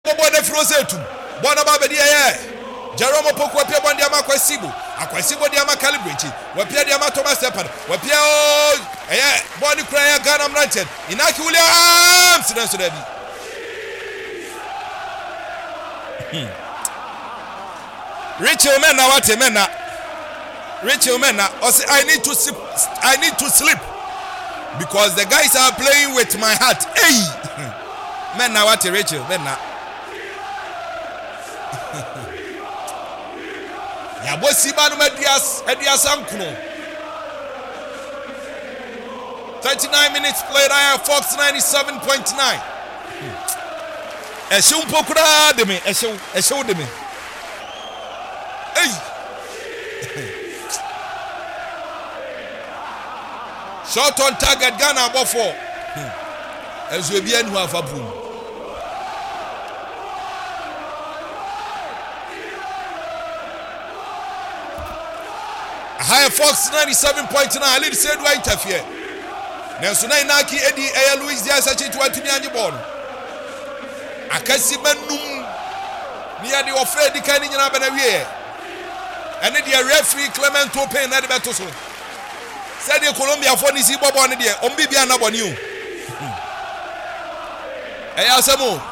Bobone Frozetu. Bona Babedi Jerome Opoku wapia bondi ama Akwesibo di ama Calibrate. Wapia di ama Thomas Stephen. Wapia boni kraya Ghana United. Inaki Williams Sidanso Debi. Richie Omena wate mena. Richie Omena say I need to sleep because the guys are playing with my heart. Hey. Mena wate Richie Mena. Yabosiba no Medias Ankuno. 39 minutes played. I have Fox 97.9. Eshun pokura de me. Eshun de me. Hey. Shot on target Ghana about 4. As we be who have a boom. High Fox 97.9. I lead said why interfere. Nelson Naki Eddie Luis Diaz to the ball. Akasi Benum near the offer the kind in Abanawe. And the referee Clement Open at the battle. Said the Colombia for Nisi Bob on the Ombibiana Bonu. Ayasamo.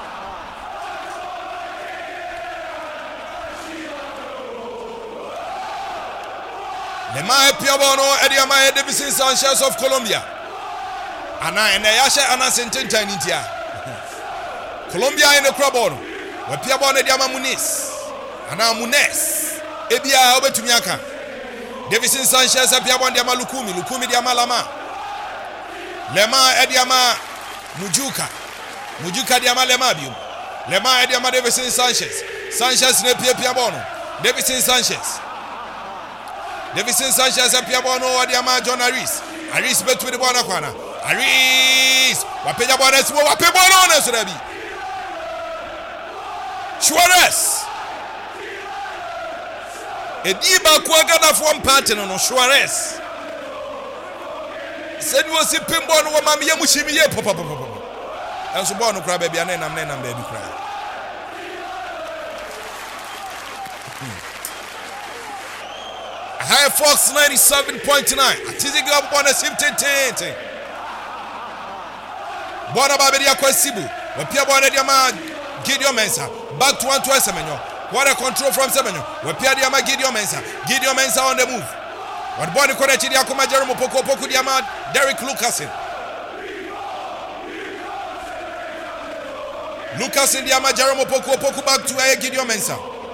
The Maya Piabono, Ediamaya Davidson Sanchez of Colombia. Anna and Ayasha Anna Sententa in India. Colombia in the Crabon. Where Piabon Ediama Muniz. Anna Munez. Ebia Obetumiaka. Davidson Sanchez and Piabon Diama Lukumi Diama Lama. Lema Ediama Mujuka Diama Lemabium. Lema Ediama Davidson Sanchez. Sanchez Nepia Piabono. Davidson Sanchez and Piabono Adiama John Aris bet with the Bonakwana. Aris Wapeja Bonas Wapebono Surabi Suarez Ediba Kuagana from Patten on Suarez said was a Pimbon Wamamia Mushimi Papa and Subono Crab baby and I'm baby cry. High Fox 97.9. Atiziga Bona Simtente. Bona Babedia Kwesibu. Wapia Bona Diama Gideon Mensa. Back to 1 to Semenyo. What a control from Semenyo. Wapia Diama Gideon Mensa. Gideon Mensa on the move. What Bonnie Konechi Diakoma Jerome Poku Diama Derek Lucasin. Lucasin Diama Jerome Poku back to Gideon Mensa.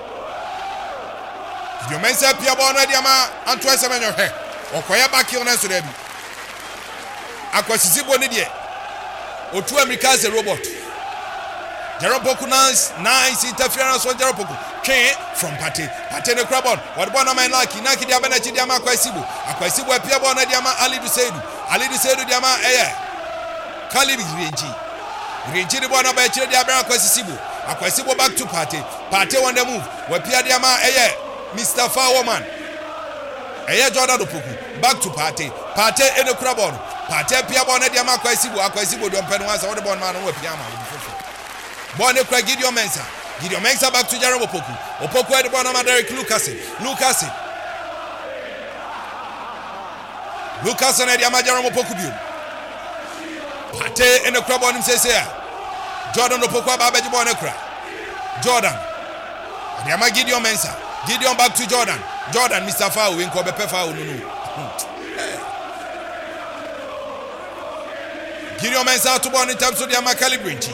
You mentioned Piabona Diama and twice a man your hair. Or Koya back on us to them. Aquasibo Nidia. Or 2 Americans a robot. Jeropoku nice interference on Jeropoku. K from Patene Crabon. What one of my Naki Diamana Diama Aquasibo. Aquasibo Piabona Diama Ali Dusedu. Ali Dusedu Diama Calib Rinji the one of Diabra Aquasibo. Aquasibo back to Pate on the move. Where Pia Diama Mr. Fowerman. Eya Jordan Opoku. Back to Pate in the Crabon. Pate Piabona Diama Aquasibo don't pen once on the born man with Piama. Bonne Gideon Mensa back to Jerome Opoku at the bottom of Derek Lucasin at Yama Jerome Opoku. Pate in the Crabon says here. Jordan Opoku Babaji Bonacra. Jordan. Yama Gideon Mensa. Gideon back to Jordan, Mr. Fowl, in Kobe Fowl. Gideon Mensa to born in terms of the Ama Calibrate.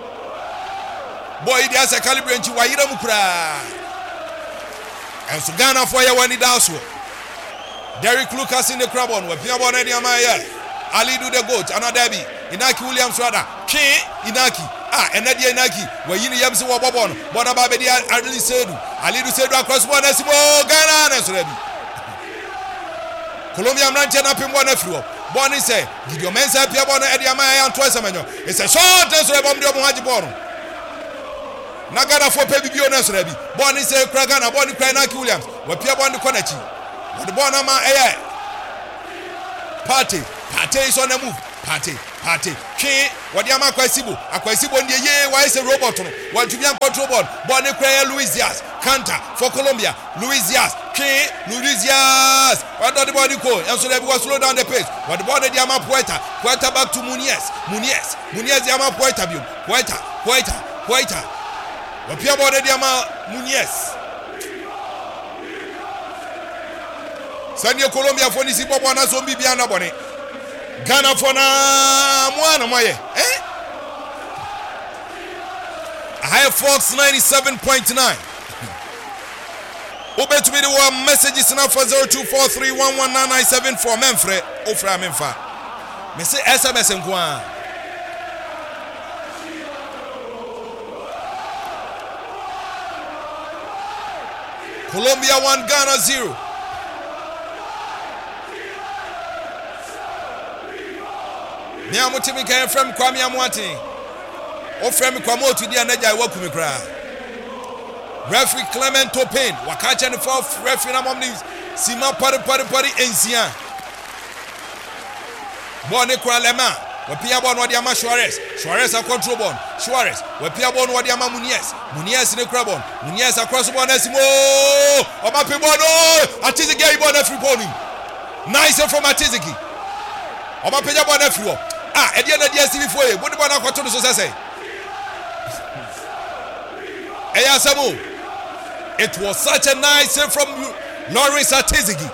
Boy, there's a Calibrate, why you don't cry. And so Ghana for your one in Dasso. Derek Lucas in the Crabon, where Piabon and Yamaya. Ali do the goat, another Debbie. Inaki Williams rather. King Inaki. And Nadia Inaki, where you Yamsi Wabon, Bonababedi Ali Sedu. Ali do Sedu across one as Ghana and Srebi. Colombia Rancher up in one afro. Bonnie say, Did your men say Piabona Ediamaya and twice a menu? It's a short answer about the Mohajibon. Nagara for Pebby Rebi. Bonnie say Kragana, Bonnie Kranaki Williams, where Piabon the Konechi. But the Bonama Air. Party is on the move. Party. King Wadiama Akwesibo ndiye ye wa ese robot no. Wantumi control ball ne kwa Luis Diaz. Counter for Colombia. Luis Diaz. What the body call? And so they will slow down the pace. What the ball Diama Puerta back to Muniez Diama Puerta. Wapia ball Diama Muniez. Sanya Colombia for this Bobo na Zombi Biana Bone. Ghana for na Mwana Moye. High Fox 97.9. Obey to me the one messages now for 0243119974. Memfre, Ofra Memfa. Me say SMS nkwa. Colombia 1, Ghana 0. Nya mutimi kan from Kwame Amwati. Ofra me kwamo to dia naja iwaku me kra. Referee Clement Topin, wakacha ni fourth referee na momni sima pari ensia. Bone kwa lema, wapia bon wadi ama Suarez a control bon. Suarez, wapia bon wadi ama Muniez ni kra bon. Muniez across bon esimo. Obape bon Atizigi bon free boni. Nice from Atizigi. Obape ja bon free. Edi na dia CV for you. Bodi bon akoto no so say. Eya Samu. It was such a nice save from Lawrence Atizigi.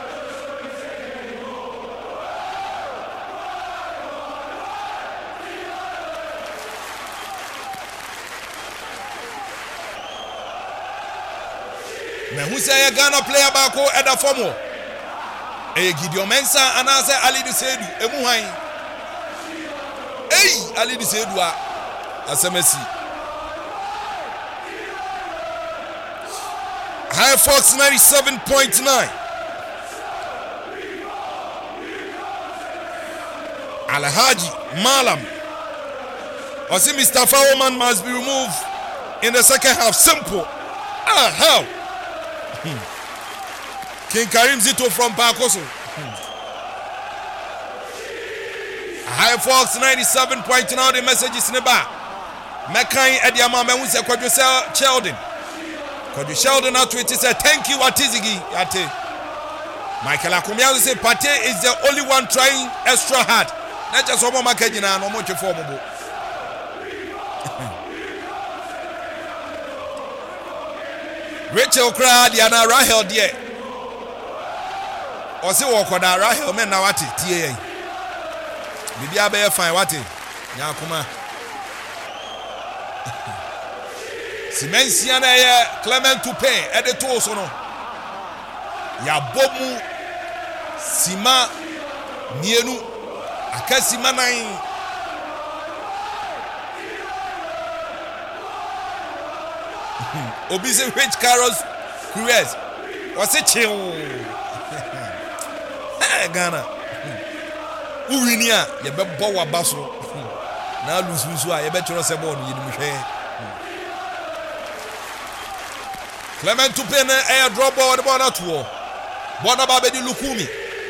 Me who say a Ghana player back at the form. Gideon Mensah and answer Ali Disedu. Emuhain. Ali Disedu Asemesi. High Fox 97.9. Alhaji Malam. Osi Mr. Fowman must be removed in the second half. Simple. How? King Karim Zito from Pakoso. High Fox 97.9. The message is neba. Mekai Ediama Mewuse Kwadjosel Sheldon. Could you Sheldon out to it? He said, thank you, Atizigi. Michael Akumiazu said, Pate is the only one trying extra hard. Not just one more Makajina, no more formable. Rachel cried, Yana Rahel, dear. Or say, walk on Rahel, men now at it. Maybe I bear fine what it. Yakuma. Simensiana Clement Tupin at the Tosono Yabomu Sima Nienu Akasimanain Obise Rich Carlos Cruz was it chill Ghana Urinia Yababo Basso now lose I bet you're a sebon you Clement Tupin air drop ball the ball at war. Bonababedi Lukumi.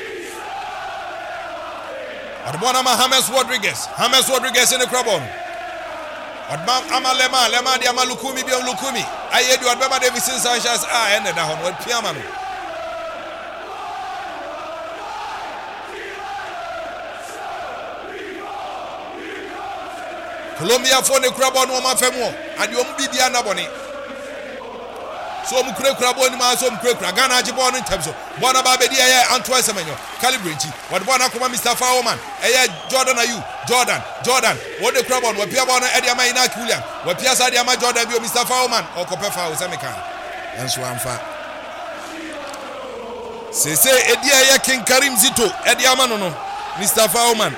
At Bonama James Rodriguez in the crabon. At Amalema, Lema di Amalukumi be Lukumi. I hear you at Baba Davidson Sanchez. Ended on what Piamano. Colombia for the crabon woman femo. And you won't be the anaboni. So mukure krabo ni ma so mukure kra Ghana jibon in terms of Bonaba be dia Antoine Semenyo calibrate what bona kuma Mr. Fowman Jordan ayu Jordan what the krabo we pia bona e dia ma ina William we pia sa dia ma Jordan bi Mr. Fowman o ko pefa o semeka enso amfa se e dia King Karim Zito e dia ma no Mr. Fowman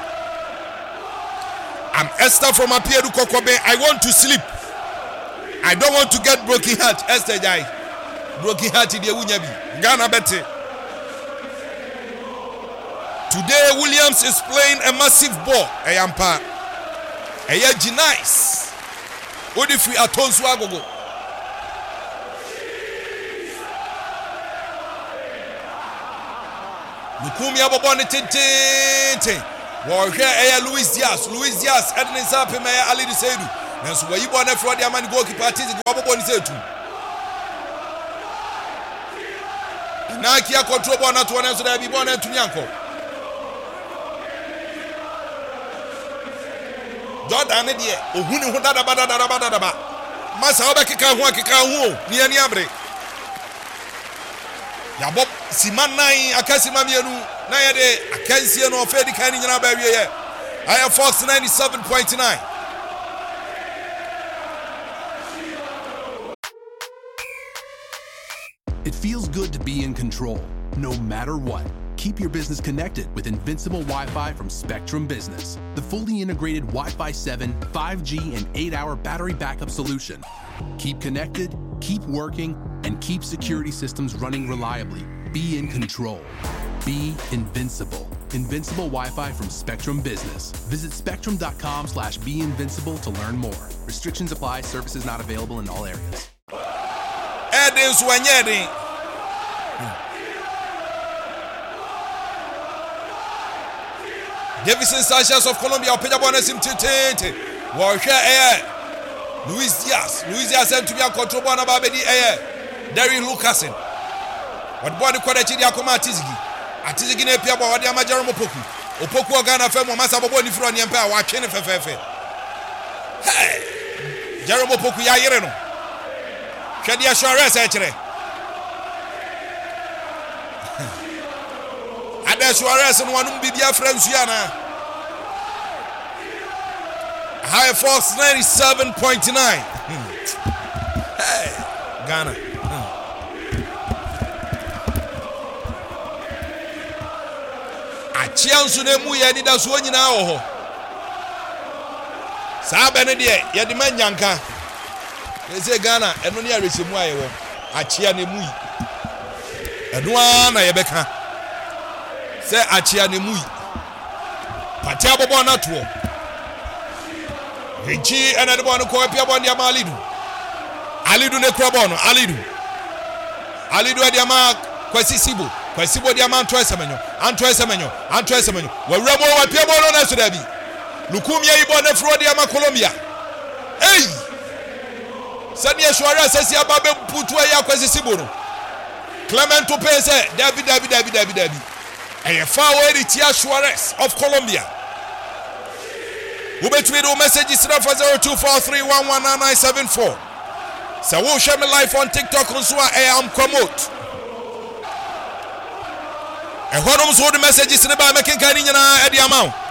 I'm Esther from Apiedu Kokobe. I want to sleep. I don't want to get broken heart. Esther Jai. Broken heart in the Wunyabi. Ghana Betty. Today Williams is playing a massive ball. Ayampa. Ayaji nice. Odifi Atonsu Agogo. Lukumi abobone tete. wɔhwɛ Luis Diaz ɛde ne nsa apem Ali de Seidu nanso wayi bɔ na frɔ de ama ne goalkeeper Atizigi wɔbɔbɔ ne setu na kia control bɔ na to na nso da bi bɔ na ntumi ankɔ Jordan ne deɛ ohuni ho dadaba masa obekeka ho akeka ho ni ani abre yabɔ sima nan akasima mienu na yɛde akansie no ofedi kan nyina ba wie yɛ Air Fox 97.9 It feels good to be in control, no matter what. Keep your business connected with Invincible Wi-Fi from Spectrum Business, the fully integrated Wi-Fi 7, 5G, and 8-hour battery backup solution. Keep connected, keep working, and keep security systems running reliably. Be in control. Be invincible. Invincible Wi-Fi from Spectrum Business. Visit spectrum.com/beinvincible to learn more. Restrictions apply. Services not available in all areas. Edin Swanyedi. Davison Sanchez of Colombia openya bɔ na sim tete wɔhwɛ Luis Diaz and to be a control bɔ na ba bedi Derrick Lucasen wɔde bɔ de kɔ de chidi akoma Atizigi na epia bɔ wɔde ama Jerome Opoku Ghana fam mo masa bɔbɔ ni firo ne mpa a wɔatwe ne fɛfɛfɛ Jerome Opoku ya yere no hwɛ de assurance ɛkyerɛ Ada Suarez no wanum bibia Fransuya na High Fox 97.9 Ghana Achiansu na mu ye ni da so nyina wo ho Saa be ne de ye de manyanka Ese Ghana eno ne arehemu aye wo achia na mu yi Eno na ye beka Se achia ne mu yi Pati abobo na to Richi ena de bonu ko apia bon dia Alidu ne kura bon Alidu dia ma Kwasibo dia ma Antoine Semenyo wawura mo wa pia bon na so da bi Lukumia yi bon na fro dia ma Colombia hey Sani Suarez sesi ababe putu ya Kwasibo no Clemento Pese David Eye foul the Tia Suarez of Colombia. We between the messages for 0243119974. So we'll share me live on TikTok on so I am promote. And one of the messages in the making kind of Eddie amount.